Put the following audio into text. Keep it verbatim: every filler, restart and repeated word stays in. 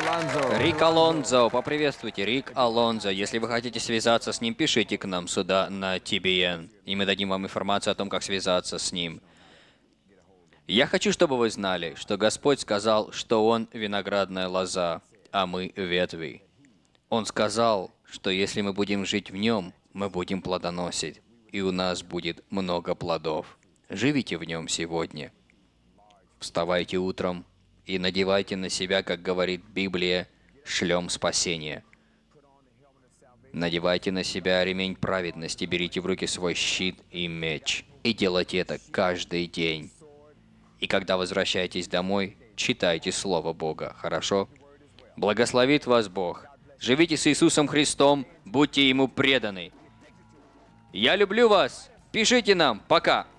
Рик Алонзо, поприветствуйте, Рик Алонзо. Если вы хотите связаться с ним, пишите к нам сюда на Ти Би Эн, и мы дадим вам информацию о том, как связаться с ним. Я хочу, чтобы вы знали, что Господь сказал, что Он виноградная лоза, а мы ветви. Он сказал, что если мы будем жить в Нем, мы будем плодоносить, и у нас будет много плодов. Живите в Нем сегодня. Вставайте утром и надевайте на себя, как говорит Библия, шлем спасения. Надевайте на себя ремень праведности, берите в руки свой щит и меч, и делайте это каждый день. И когда возвращаетесь домой, читайте Слово Бога, хорошо? Благословит вас Бог. Живите с Иисусом Христом, будьте Ему преданы. Я люблю вас. Пишите нам. Пока.